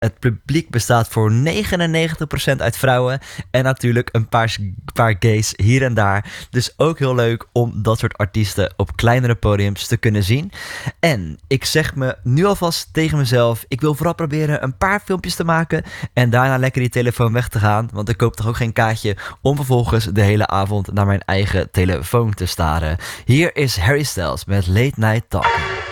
Het publiek bestaat voor 99% uit vrouwen. En natuurlijk een paar gays hier en daar. Dus ook heel leuk om dat soort artiesten op kleinere podiums te kunnen zien. En ik zeg me nu alvast tegen mezelf, ik wil vooral proberen een paar filmpjes te maken. En daarna lekker die telefoon weg te gaan. Want ik koop toch ook geen kaartje om vervolgens de hele avond naar mijn eigen telefoon te staren. Hier is Harry Styles met Late Night Talking.